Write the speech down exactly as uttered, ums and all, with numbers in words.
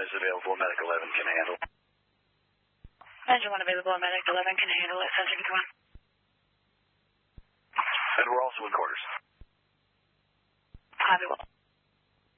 is available. Medic eleven can handle. Engine one available. Medic eleven can handle it. Sensor control. And we're also in quarters. Copy.